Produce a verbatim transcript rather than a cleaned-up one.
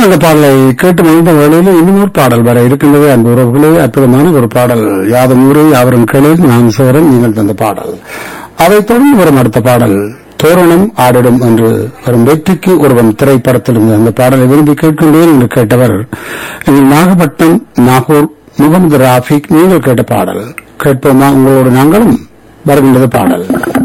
அந்த பாடலை கேட்டு மகிழ்ந்த வேளையில் இன்னும் ஒரு பாடல் வர இருக்கின்றது. அந்த உறவுகளே, அற்புதமான ஒரு பாடல். யாதும் ஊரே யாவரும் கேளீர், நான் சோரன் நீங்கள் தந்த பாடல். அதைத் தொடர்ந்து வரும் அடுத்த பாடல் தோரணம் ஆடிடும் என்று வரும் வெற்றிக்கு ஒருவன் திரைப்படத்திலிருந்து அந்த பாடலை விரும்பி கேட்கின்றேன் என்று கேட்டவர் எங்கள் நாகப்பட்டினம் நாகூர் முகமது ராஃபிக். நீங்கள் கேட்ட பாடல் கேட்போமா? உங்களோடு நாங்களும் வருகின்றது பாடல்.